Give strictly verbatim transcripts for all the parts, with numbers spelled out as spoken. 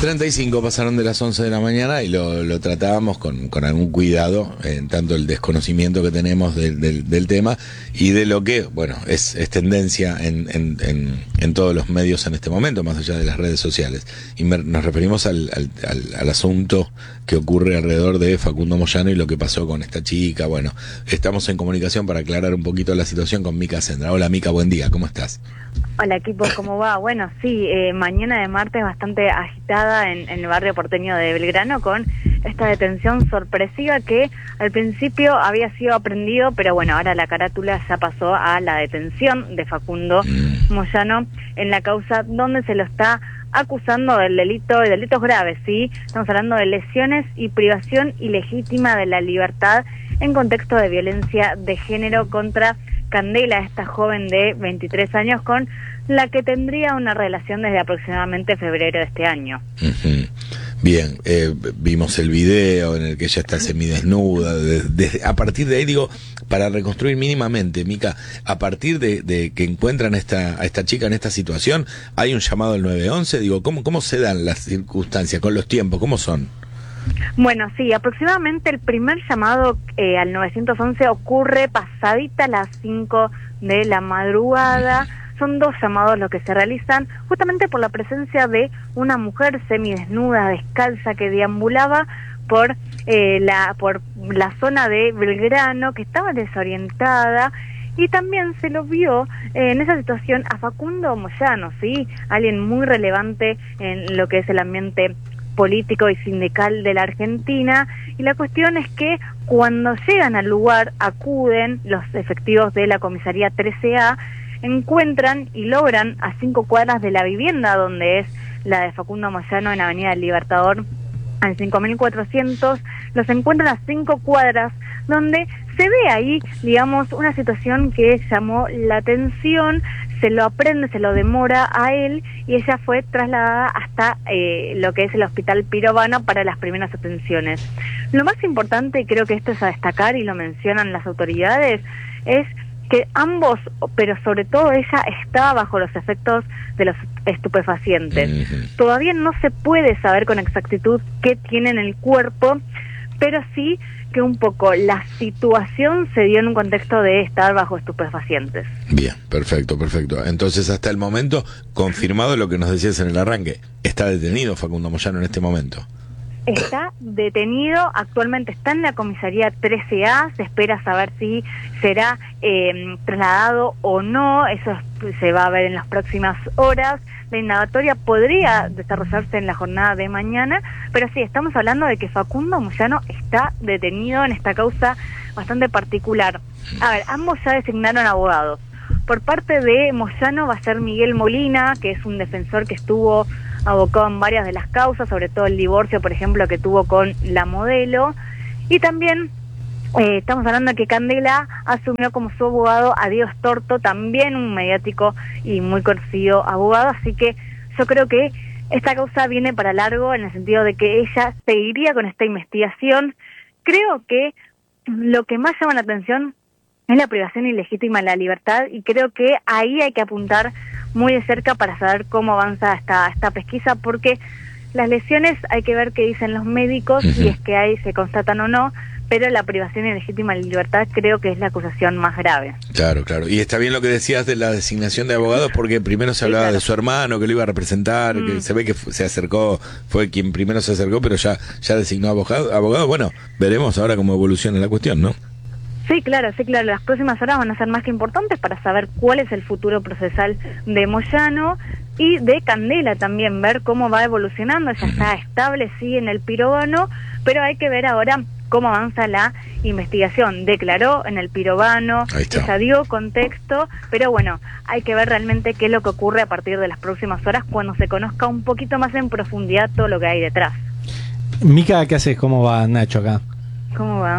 treinta y cinco pasaron de las once de la mañana y lo, lo tratábamos con, con algún cuidado, en tanto el desconocimiento que tenemos del, del, del tema y de lo que, bueno, es, es tendencia en, en, en, en todos los medios en este momento, más allá de las redes sociales. Y me, nos referimos al, al, al, al asunto que ocurre alrededor de Facundo Moyano y lo que pasó con esta chica. Bueno, estamos en comunicación para aclarar un poquito la situación con Mica Sendra. Hola Mica, buen día, ¿cómo estás? Hola equipo, ¿cómo va? Bueno, sí, eh, mañana de martes bastante agitada en, en el barrio porteño de Belgrano con esta detención sorpresiva que al principio había sido aprendido, pero bueno, ahora la carátula ya pasó a la detención de Facundo Moyano en la causa donde se lo está acusando del delito, de delitos graves, ¿sí? Estamos hablando de lesiones y privación ilegítima de la libertad en contexto de violencia de género contra Candela, esta joven de veintitrés años con la que tendría una relación desde aproximadamente febrero de este año. Uh-huh. Bien, eh, vimos el video en el que ella está semidesnuda. De, de, a partir de ahí, digo, para reconstruir mínimamente, Mica, a partir de, de que encuentran esta, a esta chica en esta situación, hay un llamado al nueve once, digo, ¿cómo, cómo se dan las circunstancias, con los tiempos, cómo son? Bueno, sí, aproximadamente el primer llamado eh, al nueve once ocurre pasadita las cinco de la madrugada. Son dos llamados los que se realizan justamente por la presencia de una mujer semidesnuda, descalza, que deambulaba por eh, la por la zona de Belgrano, que estaba desorientada. Y también se lo vio eh, en esa situación a Facundo Moyano, ¿sí? Alguien muy relevante en lo que es el ambiente político y sindical de la Argentina, y la cuestión es que cuando llegan al lugar, acuden los efectivos de la comisaría trece A, encuentran y logran a cinco cuadras de la vivienda donde es la de Facundo Moyano en Avenida del Libertador, en cinco mil cuatrocientos, los encuentran a cinco cuadras donde se ve ahí, digamos, una situación que llamó la atención. Se lo aprende, se lo demora a él y ella fue trasladada hasta eh, lo que es el Hospital Pirovano para las primeras atenciones. Lo más importante, y creo que esto es a destacar y lo mencionan las autoridades, es que ambos, pero sobre todo ella, estaba bajo los efectos de los estupefacientes. Uh-huh. Todavía no se puede saber con exactitud qué tiene en el cuerpo, pero sí que un poco la situación se dio en un contexto de estar bajo estupefacientes. Bien, perfecto, perfecto. Entonces, hasta el momento, confirmado lo que nos decías en el arranque, está detenido Facundo Moyano en este momento. Está detenido, actualmente está en la comisaría trece A, se espera saber si será eh, trasladado o no, eso se va a ver en las próximas horas. La indagatoria podría desarrollarse en la jornada de mañana, pero sí, estamos hablando de que Facundo Moyano está detenido en esta causa bastante particular. A ver, ambos ya designaron abogados. Por parte de Moyano va a ser Miguel Molina, que es un defensor que estuvo abocado en varias de las causas, sobre todo el divorcio, por ejemplo, que tuvo con la modelo. Y también eh, estamos hablando de que Candela asumió como su abogado a Diego Storto, también un mediático y muy conocido abogado. Así que yo creo que esta causa viene para largo, en el sentido de que ella seguiría con esta investigación. Creo que lo que más llama la atención es la privación ilegítima de la libertad, y creo que ahí hay que apuntar muy de cerca para saber cómo avanza esta, esta pesquisa, porque las lesiones hay que ver qué dicen los médicos, uh-huh. si es que ahí se constatan o no, pero la privación ilegítima de la libertad creo que es la acusación más grave. Claro, claro. Y está bien lo que decías de la designación de abogados, porque primero se hablaba sí, claro. de su hermano, que lo iba a representar, mm. que se ve que se acercó, fue quien primero se acercó, pero ya, ya designó abogado, abogado. Bueno, veremos ahora cómo evoluciona la cuestión, ¿no? Sí, claro, sí, claro. Las próximas horas van a ser más que importantes para saber cuál es el futuro procesal de Moyano y de Candela también, ver cómo va evolucionando. Ya está estable, sí, en el Pirovano, pero hay que ver ahora cómo avanza la investigación. Declaró en el Pirovano, ya dio contexto, pero bueno, hay que ver realmente qué es lo que ocurre a partir de las próximas horas cuando se conozca un poquito más en profundidad todo lo que hay detrás. Mica, ¿qué haces? ¿Cómo va Nacho acá? ¿Cómo va?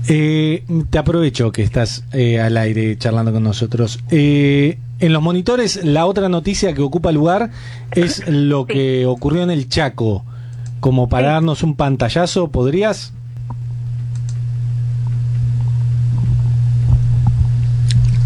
Eh, te aprovecho que estás eh, al aire charlando con nosotros. Eh, en los monitores, la otra noticia que ocupa lugar es lo sí. que ocurrió en el Chaco. Como para sí. darnos un pantallazo, ¿podrías?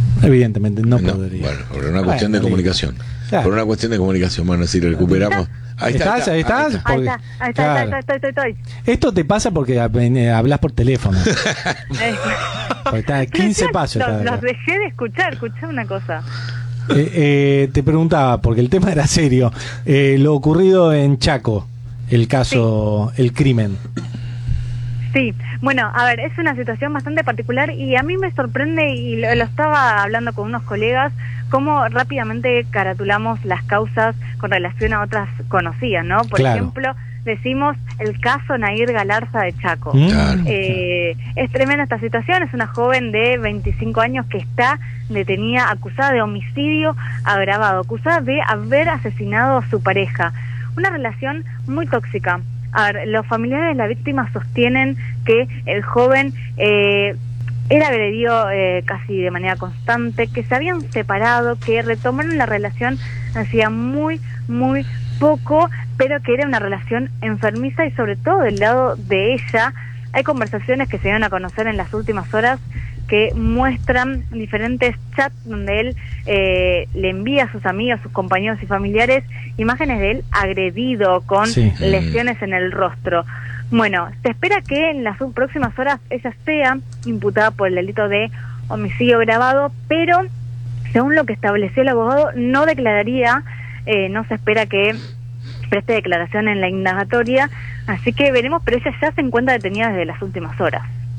Evidentemente no, no podría. Bueno, por una cuestión bueno, de comunicación. Claro. Por una cuestión de comunicación, bueno, si recuperamos, Ahí está, ¿Estás? ahí ¿Ahí está, estás? ahí Ahí Porque- está, ahí está, claro. ahí está, estoy, estoy, estoy. Esto te pasa porque eh, hablas por teléfono. Eh, Porque está a quince pasos. Los, está de los acá. dejé de escuchar, escuché una cosa. Eh, eh, te preguntaba, porque el tema era serio, eh, lo ocurrido en Chaco, el caso, el crimen. Sí, bueno, a ver, es una situación bastante particular y a mí me sorprende, y lo, lo estaba hablando con unos colegas, cómo rápidamente caratulamos las causas con relación a otras conocidas, ¿no? Por Claro. ejemplo, decimos el caso Nair Galarza de Chaco. ¿Mm? Claro. Eh, es tremenda esta situación, es una joven de veinticinco años que está detenida, acusada de homicidio agravado, acusada de haber asesinado a su pareja. Una relación muy tóxica. A ver, los familiares de la víctima sostienen que el joven eh, era agredido eh, casi de manera constante, que se habían separado, que retomaron la relación hacía muy, muy poco, pero que era una relación enfermiza y sobre todo del lado de ella. Hay conversaciones que se dieron a conocer en las últimas horas que muestran diferentes chats donde él eh, le envía a sus amigos, sus compañeros y familiares imágenes de él agredido con Sí. lesiones en el rostro. Bueno, se espera que en las próximas horas ella sea imputada por el delito de homicidio agravado, pero según lo que estableció el abogado, no declararía, eh, no se espera que preste declaración en la indagatoria, así que veremos, pero ella ya se encuentra detenida desde las últimas horas.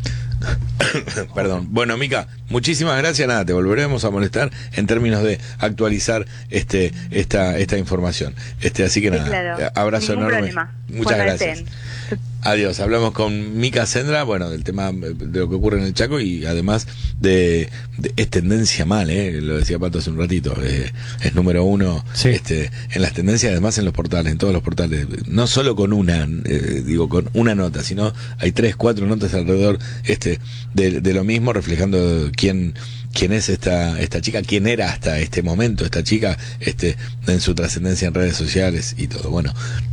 Perdón. Bueno, Mica, muchísimas gracias. Nada, te volveremos a molestar en términos de actualizar este esta esta información. Este, así que Sí, nada, claro. abrazo Ningún enorme. problema. Muchas Cuando gracias. deseen. Adiós. Hablamos con Mica Sendra, bueno, del tema de lo que ocurre en el Chaco y además de, de es tendencia mal, eh, lo decía Pato hace un ratito, eh, es número uno Sí. este, en las tendencias, además en los portales, en todos los portales, no solo con una, eh, digo, con una nota, sino hay tres, cuatro notas alrededor este de, de lo mismo, reflejando quién quién es esta esta chica, quién era hasta este momento esta chica, este en su trascendencia en redes sociales y todo. Bueno,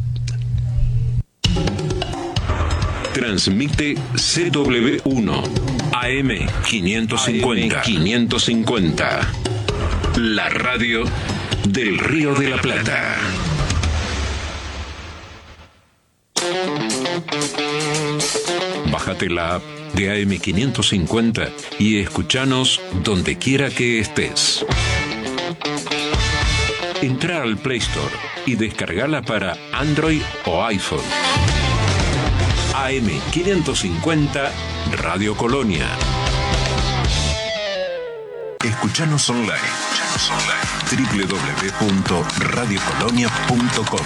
Transmite C W uno A M quinientos cincuenta. quinientos cincuenta. La radio del Río de la Plata. Bájate la app de A M quinientos cincuenta y escúchanos donde quiera que estés. Entra al Play Store y descargala para Android o iPhone. A M quinientos cincuenta Radio Colonia. Escuchanos online. Escuchanos online. doble u doble u doble u punto radio colonia punto com.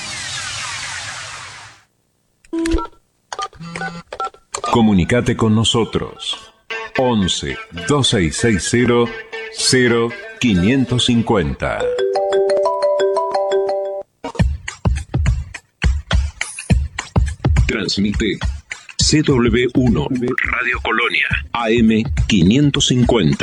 Comunicate con nosotros. once, dos seis seis cero, cero quinientos cincuenta. Transmite C W uno Radio Colonia A M quinientos cincuenta.